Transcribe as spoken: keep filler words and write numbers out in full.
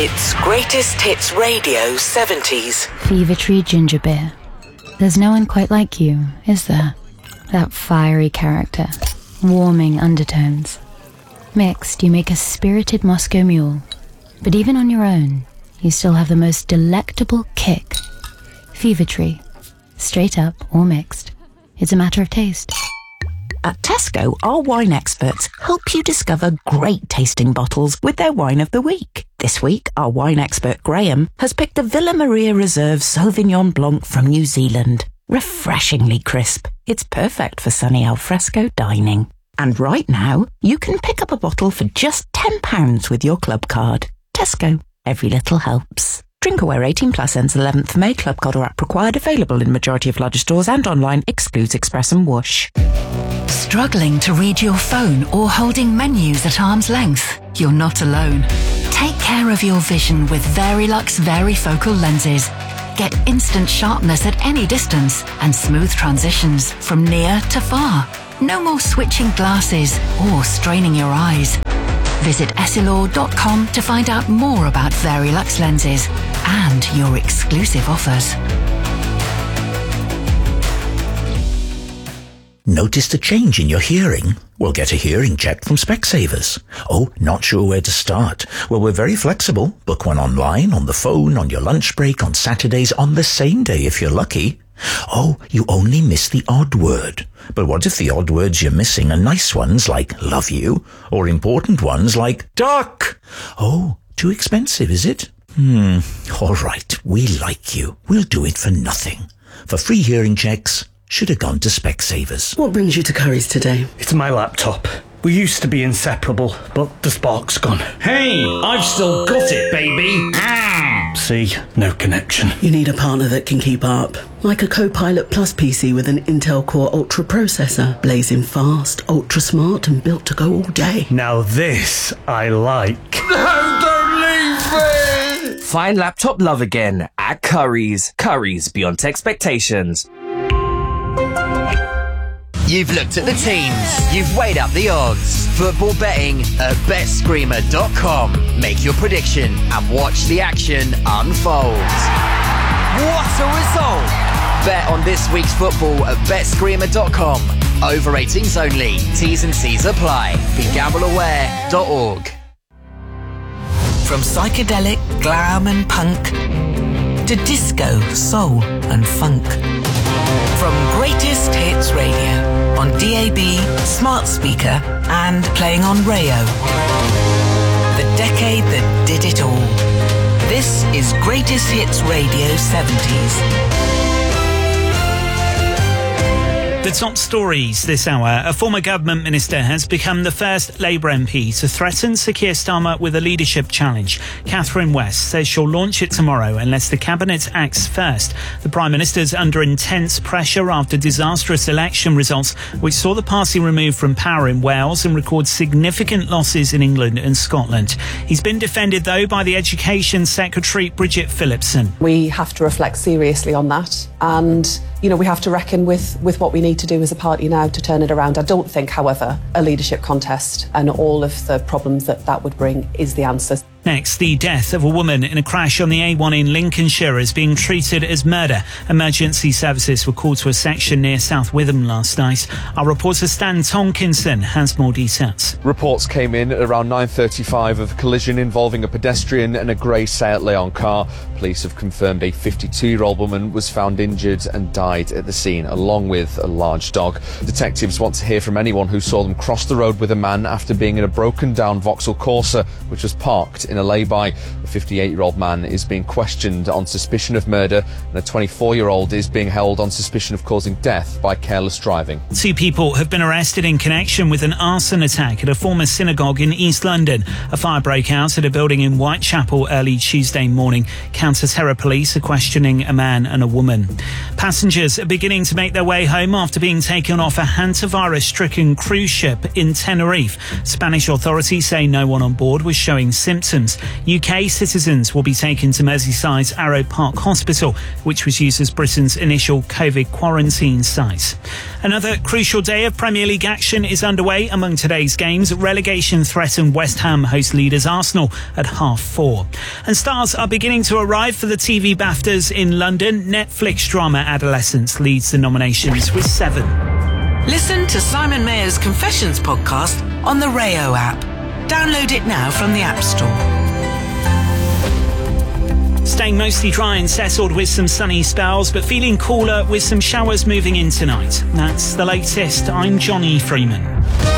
It's Greatest Hits Radio seventies. Fever Tree Ginger Beer. There's no one quite like you, is there? That fiery character, warming undertones. Mixed, you make a spirited Moscow Mule. But even on your own, you still have the most delectable kick. Fever Tree. Straight up or mixed. It's a matter of taste. At Tesco, our wine experts help you discover great tasting bottles with their wine of the week. This week, our wine expert Graham has picked the Villa Maria Reserve Sauvignon Blanc from New Zealand. Refreshingly crisp, it's perfect for sunny alfresco dining. And right now, you can pick up a bottle for just ten pounds with your club card. Tesco, every little helps. Drinkaware eighteen plus ends eleventh of May. Club card or app required. Available in majority of larger stores and online. Excludes Express and Whoosh. Struggling to read your phone or holding menus at arm's length? You're not alone. Take care of your vision with Verilux Varifocal lenses. Get instant sharpness at any distance and smooth transitions from near to far. No more switching glasses or straining your eyes. Visit Essilor dot com to find out more about Verilux lenses and your exclusive offers. Noticed a change in your hearing? Well, get a hearing check from Specsavers. Oh, not sure where to start? Well, we're very flexible. Book one online, on the phone, on your lunch break, on Saturdays, on the same day if you're lucky. Oh, you only miss the odd word. But what if the odd words you're missing are nice ones like love you, or important ones like duck? Oh, too expensive, is it? Hmm, all right, we like you. We'll do it for nothing. For free hearing checks, should have gone to Specsavers. What brings you to Curry's today? It's my laptop. We used to be inseparable, but the spark's gone. Hey, I've still got it, baby. Ah. See, no connection. You need a partner that can keep up. Like a Copilot Plus P C with an Intel Core Ultra processor. Blazing fast, ultra smart, and built to go all day. Now this I like. No, don't leave me! Find laptop love again at Curry's. Curry's beyond expectations. You've looked at the teams. You've weighed up the odds. Football betting at bet screamer dot com. Make your prediction and watch the action unfold. What a result! Bet on this week's football at bet screamer dot com. Over eighteens only. T's and C's apply. Be gamble aware dot org. From psychedelic, glam and punk to disco, soul and funk. From Greatest Hits Radio on D A B, smart speaker and playing on Rayo. The decade that did it all. This is Greatest Hits Radio seventies. The top stories this hour. A former government minister has become the first Labour M P to threaten Sir Keir Starmer with a leadership challenge. Catherine West says she'll launch it tomorrow unless the Cabinet acts first. The Prime Minister's under intense pressure after disastrous election results, which saw the party removed from power in Wales and record significant losses in England and Scotland. He's been defended, though, by the Education Secretary, Bridget Phillipson. We have to reflect seriously on that, and you know, we have to reckon with, with what we need to do as a party now to turn it around. I don't think, however, a leadership contest and all of the problems that that would bring is the answer. Next, the death of a woman in a crash on the A one in Lincolnshire is being treated as murder. Emergency services were called to a section near South Witham last night. Our reporter Stan Tonkinson has more details. Reports came in at around nine thirty-five of a collision involving a pedestrian and a grey Seat Leon car. Police have confirmed a fifty-two-year-old woman was found injured and died at the scene, along with a large dog. Detectives want to hear from anyone who saw them cross the road with a man after being in a broken-down Vauxhall Corsa, which was parked in a lay-by. A fifty-eight-year-old man is being questioned on suspicion of murder, and a twenty-four-year-old is being held on suspicion of causing death by careless driving. Two people have been arrested in connection with an arson attack at a former synagogue in East London. A fire broke out at a building in Whitechapel early Tuesday morning. Counter-terror police are questioning a man and a woman. Passengers are beginning to make their way home after being taken off a hantavirus-stricken cruise ship in Tenerife. Spanish authorities say no one on board was showing symptoms restrictions. U K citizens will be taken to Merseyside's Arrow Park Hospital, which was used as Britain's initial COVID quarantine site. Another crucial day of Premier League action is underway. Among today's games, relegation threatened West Ham host leaders Arsenal at half four. And stars are beginning to arrive for the T V BAFTAs in London. Netflix drama Adolescence leads the nominations with seven. Listen to Simon Mayer's Confessions podcast on the Rayo app. Download it now from the App Store. Staying mostly dry and settled with some sunny spells, but feeling cooler with some showers moving in tonight. That's the latest. I'm Johnny Freeman.